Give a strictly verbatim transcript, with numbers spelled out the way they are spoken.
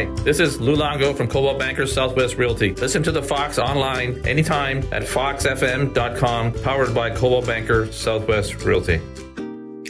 Hi, this is Lou Longo from Coldwell Banker Southwest Realty. Listen to the Fox online anytime at fox f m dot com, powered by Coldwell Banker Southwest Realty.